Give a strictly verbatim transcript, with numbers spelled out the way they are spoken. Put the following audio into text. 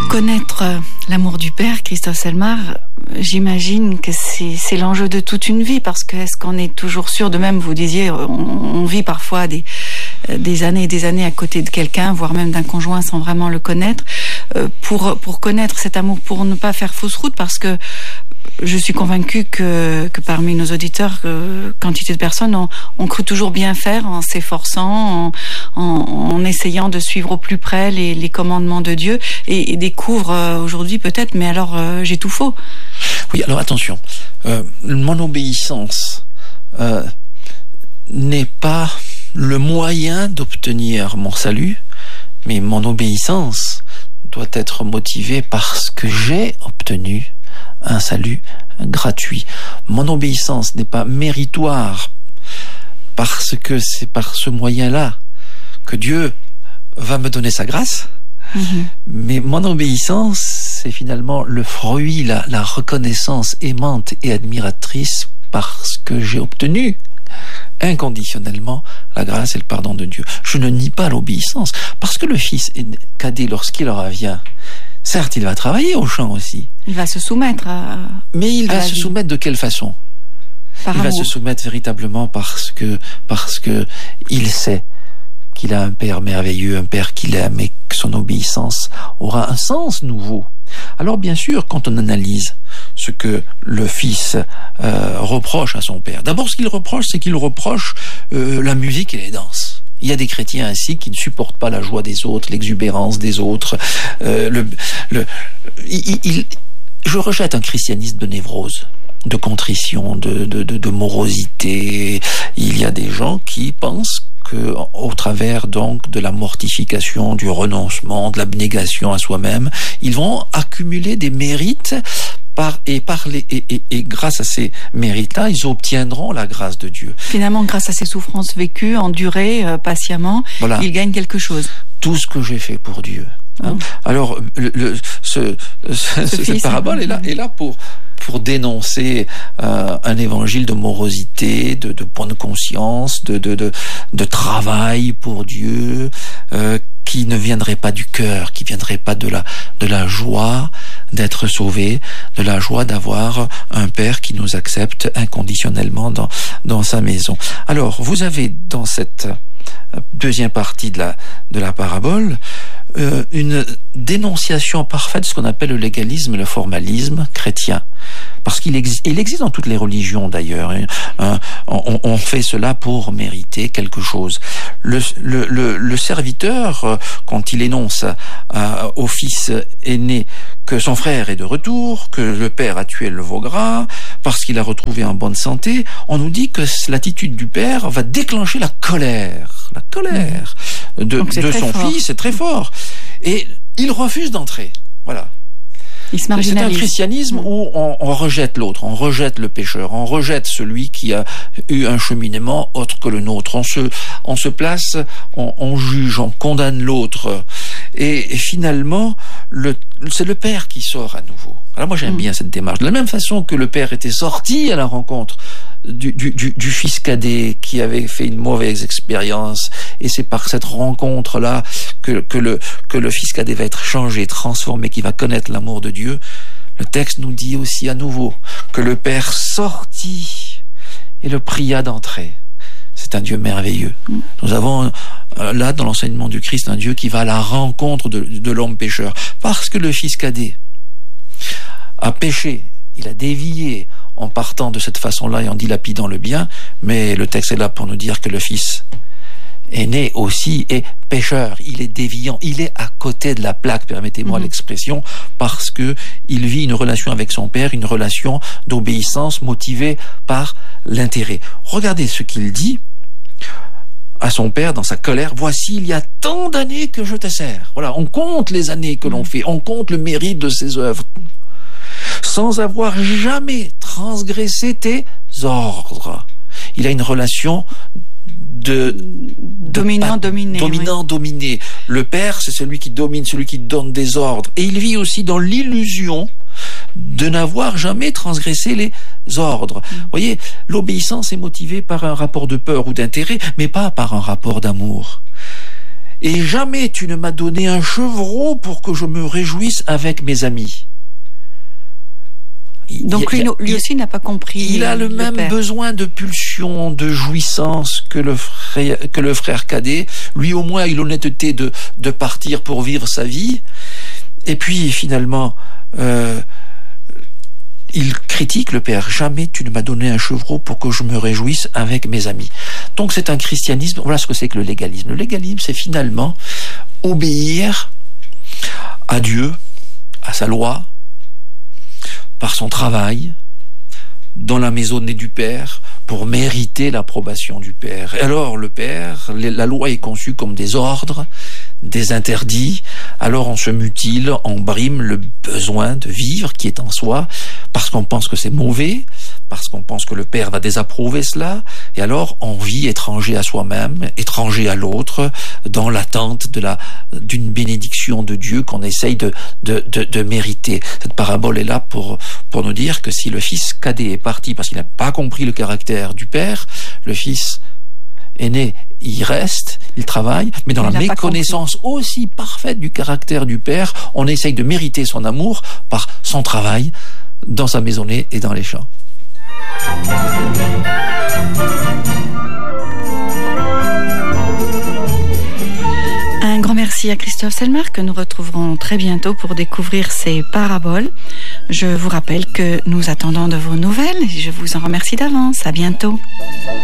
Connaître l'amour du Père, Christophe Selmar, j'imagine que c'est, c'est l'enjeu de toute une vie, parce que est-ce qu'on est toujours sûr, de même vous disiez, on, on vit parfois des, des années et des années à côté de quelqu'un, voire même d'un conjoint sans vraiment le connaître, euh, pour, pour connaître cet amour, pour ne pas faire fausse route, parce que je suis convaincue que, que parmi nos auditeurs, que quantité de personnes ont, ont cru toujours bien faire en s'efforçant, en, en, en essayant de suivre au plus près les, les commandements de Dieu, et, et découvrent euh, aujourd'hui peut-être, mais alors euh, j'ai tout faux. Oui, alors attention, euh, mon obéissance euh, n'est pas le moyen d'obtenir mon salut, mais mon obéissance doit être motivée parce que j'ai obtenu un salut gratuit. Mon obéissance n'est pas méritoire parce que c'est par ce moyen-là que Dieu va me donner sa grâce, mmh. mais mon obéissance, c'est finalement le fruit, la, la reconnaissance aimante et admiratrice parce que j'ai obtenu inconditionnellement la grâce et le pardon de Dieu. Je ne nie pas l'obéissance, parce que le fils cadet, lorsqu'il revient, certes, il va travailler au champ aussi. Il va se soumettre à... Mais il à va se vie. soumettre de quelle façon ? Par Il amour. va se soumettre véritablement parce que, parce que il sait qu'il a un père merveilleux, un père qu'il aime, et que son obéissance aura un sens nouveau. Alors bien sûr, quand on analyse ce que le fils euh, reproche à son père, d'abord ce qu'il reproche, c'est qu'il reproche euh, la musique et les danses. Il y a des chrétiens ainsi qui ne supportent pas la joie des autres, l'exubérance des autres. Euh, le, le, il, il, je rejette un christianisme de névrose, de contrition, de, de, de, de morosité. Il y a des gens qui pensent que, au travers donc de la mortification, du renoncement, de l'abnégation à soi-même, ils vont accumuler des mérites. Par, et, par les, et, et, et grâce à ces mérites-là, ils obtiendront la grâce de Dieu. Finalement, grâce à ces souffrances vécues, endurées, euh, patiemment, voilà. Ils gagnent quelque chose. Tout ce que j'ai fait pour Dieu. Hein. Oh. Alors, le, le, ce, ce, ce cette fils, parabole est là, est là pour, pour dénoncer euh, un évangile de morosité, de, de bonne conscience, de, de, de, de travail pour Dieu, euh, qui ne viendrait pas du cœur, qui viendrait pas de la, de la joie d'être sauvé, de la joie d'avoir un Père qui nous accepte inconditionnellement dans, dans sa maison. Alors, vous avez dans cette deuxième partie de la, de la parabole euh, une dénonciation parfaite de ce qu'on appelle le légalisme, le formalisme chrétien. Parce qu'il existe, il existe dans toutes les religions d'ailleurs. Hein, on, on fait cela pour mériter quelque chose. Le, le, le, le serviteur, quand il énonce euh, au fils aîné que son frère est de retour, que le père a tué le veau gras, parce qu'il a retrouvé en bonne santé, on nous dit que l'attitude du père va déclencher la colère. La colère mmh. de, de son fort. fils, c'est très fort. Et il refuse d'entrer. Voilà. Il se c'est un christianisme mmh. où on, on rejette l'autre, on rejette le pécheur, on rejette celui qui a eu un cheminement autre que le nôtre. On se, on se place, on, on juge, on condamne l'autre. Et, et finalement, le, c'est le Père qui sort à nouveau. Alors moi j'aime mmh. bien cette démarche. De la même façon que le Père était sorti à la rencontre du, du, du, du fils cadet qui avait fait une mauvaise expérience, et c'est par cette rencontre-là que, que, le, que le fils cadet va être changé, transformé, qui va connaître l'amour de Dieu. Le texte nous dit aussi à nouveau que le Père sortit et le pria d'entrer. C'est un Dieu merveilleux. Mmh. Nous avons euh, là, dans l'enseignement du Christ, un Dieu qui va à la rencontre de, de l'homme pécheur. Parce que le fils cadet a péché, il a dévié en partant de cette façon-là et en dilapidant le bien, mais le texte est là pour nous dire que le fils aîné aussi est pécheur, il est déviant, il est à côté de la plaque, permettez-moi mmh. l'expression, parce que il vit une relation avec son père, une relation d'obéissance motivée par l'intérêt. Regardez ce qu'il dit à son père dans sa colère: voici, il y a tant d'années que je te sers. Voilà, on compte les années que l'on fait, on compte le mérite de ses œuvres, sans avoir jamais transgressé tes ordres. Il a une relation de, de dominant, de, dominé, dominant, oui. dominé. Le père, c'est celui qui domine, celui qui donne des ordres. Et il vit aussi dans l'illusion de n'avoir jamais transgressé les ordres. Mmh. Vous voyez, l'obéissance est motivée par un rapport de peur ou d'intérêt, mais pas par un rapport d'amour. Et jamais tu ne m'as donné un chevreau pour que je me réjouisse avec mes amis. Donc lui, lui aussi n'a pas compris. Il a le, le même père. besoin de pulsion, de jouissance que le frère, que le frère cadet. Lui au moins a eu l'honnêteté de, de partir pour vivre sa vie. Et puis finalement, euh, il critique le père. Jamais tu ne m'as donné un chevreau pour que je me réjouisse avec mes amis. Donc c'est un christianisme. Voilà ce que c'est que le légalisme. Le légalisme, c'est finalement obéir à Dieu, à sa loi, par son travail, dans la maisonnée du Père, pour mériter l'approbation du Père. Et alors le Père, la loi est conçue comme des ordres, des interdits, alors on se mutile, on brime le besoin de vivre qui est en soi, parce qu'on pense que c'est mauvais, parce qu'on pense que le Père va désapprouver cela, et alors on vit étranger à soi-même, étranger à l'autre, dans l'attente de la d'une bénédiction de Dieu qu'on essaye de, de, de, de mériter. Cette parabole est là pour, pour nous dire que si le fils cadet est parti parce qu'il n'a pas compris le caractère du Père, le fils aîné, il reste, il travaille, mais dans il la méconnaissance aussi parfaite du caractère du Père, on essaye de mériter son amour par son travail dans sa maisonnée et dans les champs. Un grand merci à Christophe Selmar que nous retrouverons très bientôt pour découvrir ses paraboles. Je vous rappelle que nous attendons de vos nouvelles et je vous en remercie d'avance. À bientôt.